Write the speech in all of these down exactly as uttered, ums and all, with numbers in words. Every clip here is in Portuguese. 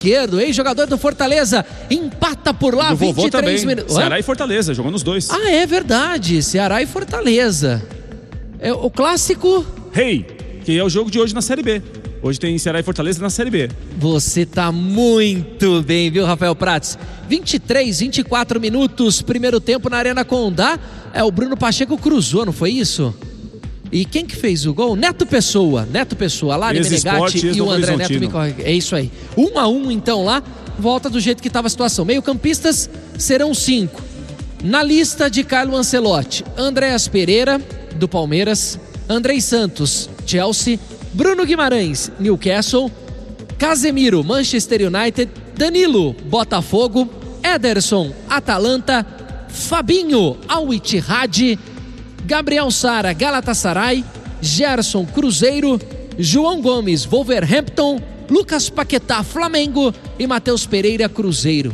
esquerdo, ex-jogador do Fortaleza, empata por lá, do vinte e três minutos. Ceará e Fortaleza, jogou nos dois. Ah, é verdade, Ceará e Fortaleza. É o clássico... Rei, que é o jogo de hoje na Série B. Hoje tem Ceará e Fortaleza na Série B. Você tá muito bem, viu, Rafael Prats? vinte e três, vinte e quatro minutos, primeiro tempo na Arena Condá. É, o Bruno Pacheco cruzou, não foi isso? E quem que fez o gol? Neto Pessoa. Neto Pessoa, Lari Menegatti e o André Neto me corre. É isso aí. Um a um, então, lá. Volta do jeito que estava a situação. Meio-campistas serão cinco. Na lista de Carlo Ancelotti, Andréas Pereira, do Palmeiras. Andrei Santos, Chelsea. Bruno Guimarães, Newcastle. Casemiro, Manchester United. Danilo, Botafogo. Ederson, Atalanta. Fabinho, Al Ittihad. Gabriel Sara, Galatasaray. Gerson, Cruzeiro. João Gomes, Wolverhampton. Lucas Paquetá, Flamengo. E Matheus Pereira, Cruzeiro.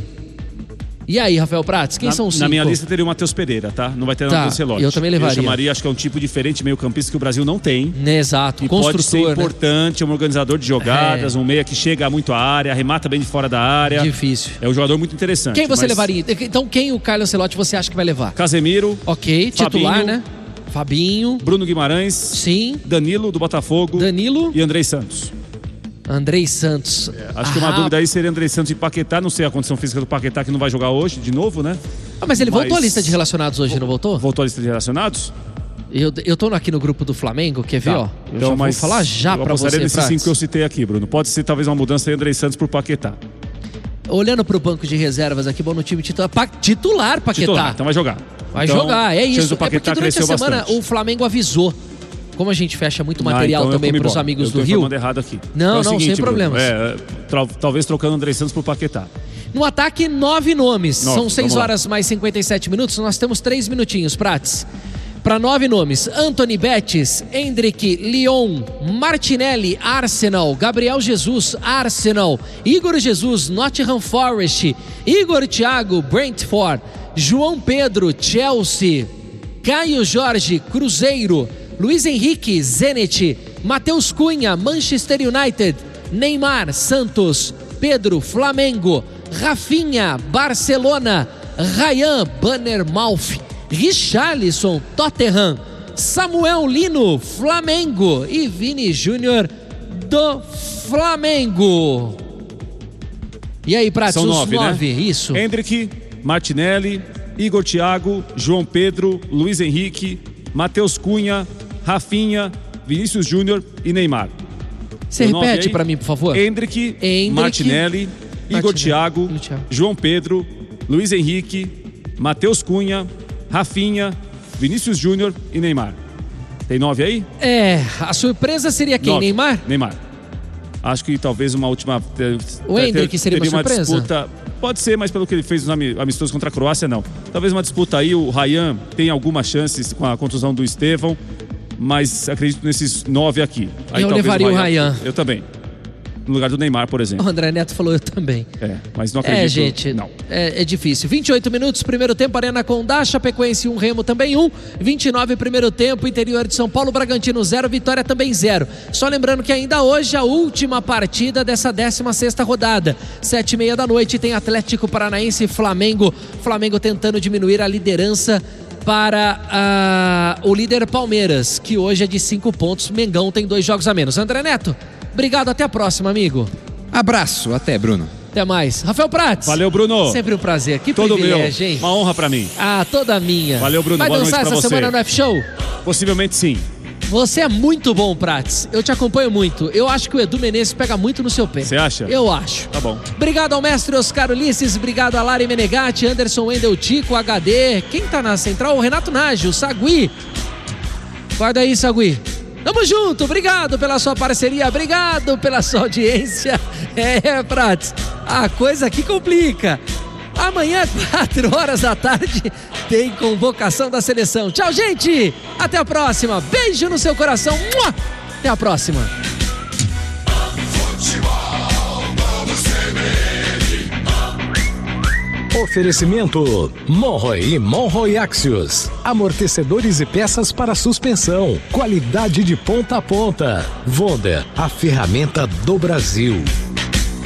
E aí, Rafael Prats, quem na, são os cinco? Na minha lista teria o Matheus Pereira, tá? Não vai ter nada do Ancelotti. Eu também levaria. Eu chamaria, acho que é um tipo diferente, meio campista que o Brasil não tem. Exato, e construtor, pode ser importante, né? Um organizador de jogadas, é. um meia que chega muito à área, arremata bem de fora da área. Difícil. É um jogador muito interessante. Quem você mas... levaria? Então quem o Carlo Ancelotti você acha que vai levar? Casemiro. Ok, titular, Fabinho, né? Fabinho. Bruno Guimarães. Sim. Danilo, do Botafogo. Danilo. E Andrei Santos. Andrei Santos. É, acho ah, que uma dúvida aí seria Andrei Santos e Paquetá. Não sei a condição física do Paquetá, que não vai jogar hoje de novo, né? Ah, mas ele mas... voltou à lista de relacionados hoje, não voltou? Voltou à lista de relacionados? Eu, eu tô aqui no grupo do Flamengo, quer ver, tá. ó? Eu então, já mas vou falar já eu pra você, desses Prats. cinco que eu citei aqui, Bruno. Pode ser talvez uma mudança aí, Andrei Santos por Paquetá. Olhando pro banco de reservas aqui, bom, no time titular. Pa titular, Paquetá. Titular, então vai jogar. Vai então, jogar, é isso. O Paquetá é porque durante a semana bastante. o Flamengo avisou. Como a gente fecha muito material ah, então também pros amigos eu do tô Rio. errado aqui. Não, então, não, é seguinte, sem Bruno, problemas. É, talvez trocando Andrei Santos por Paquetá. No ataque, nove nomes. Nove, São seis horas mais cinquenta e sete minutos. Nós temos três minutinhos, Prats. Para nove nomes: Anthony Betts, Endrick, Lyon, Martinelli, Arsenal, Gabriel Jesus, Arsenal, Igor Jesus, Nottingham Forest, Igor Thiago, Brentford, João Pedro, Chelsea, Caio Jorge, Cruzeiro, Luiz Henrique, Zenit, Matheus Cunha, Manchester United, Neymar, Santos, Pedro, Flamengo, Rafinha, Barcelona, Ryan, Bournemouth, Richarlison, Tottenham, Samuel Lino, Flamengo e Vini Júnior do Flamengo. E aí, Prats, são os nove, nove, né? Isso. Endrick, Martinelli, Igor Thiago, João Pedro, Luiz Henrique, Matheus Cunha, Rafinha, Vinícius Júnior e Neymar. Você repete para mim, por favor? Endrick, Endrick Martinelli, Igor Thiago, Thiago, João Pedro, Luiz Henrique, Matheus Cunha, Rafinha, Vinícius Júnior e Neymar. Tem nove aí? É, a surpresa seria quem? Nove. Neymar? Neymar. Acho que talvez uma última... O Endrick seria uma surpresa? Disputa, pode ser, mas pelo que ele fez nos amistosos contra a Croácia, não. Talvez uma disputa aí, o Ryan tem algumas chances com a contusão do Estevão, mas acredito nesses nove aqui. Aí, eu levaria o Ryan. Eu também. No lugar do Neymar, por exemplo. O André Neto falou eu também. É, mas não acredito. É, gente, não. É, é difícil. vinte e oito minutos, primeiro tempo, Arena Condá, Chapecoense um, Remo também um. vinte e nove, primeiro tempo, interior de São Paulo, Bragantino zero, Vitória também zero. Só lembrando que ainda hoje a última partida dessa décima sexta rodada. Sete e meia da noite tem Atlético Paranaense e Flamengo. Flamengo tentando diminuir a liderança para uh, o líder Palmeiras, que hoje é de cinco pontos. Mengão tem dois jogos a menos. André Neto, obrigado, até a próxima, amigo. Abraço, até, Bruno. Até mais. Rafael Prats. Valeu, Bruno. Sempre um prazer. Que Todo privilégio, meu. hein? Uma honra pra mim. Ah, toda minha. Valeu, Bruno. Vai Boa dançar noite pra essa você. semana no F-Show? Possivelmente sim. Você é muito bom, Prats. Eu te acompanho muito. Eu acho que o Edu Menezes pega muito no seu pé. Você acha? Eu acho. Tá bom. Obrigado ao mestre Oscar Ulisses, obrigado a Lari Menegatti, Anderson Wendel Tico, H D. Quem tá na central? O Renato Nágio, Sagui. Guarda aí, Sagui. Tamo junto, obrigado pela sua parceria, obrigado pela sua audiência. É, Prats, a coisa aqui complica. Amanhã, quatro horas da tarde, tem convocação da seleção. Tchau, gente! Até a próxima. Beijo no seu coração. Até a próxima. Oferecimento Monroe e Monroe Axios. Amortecedores e peças para suspensão. Qualidade de ponta a ponta. Wonder, a ferramenta do Brasil.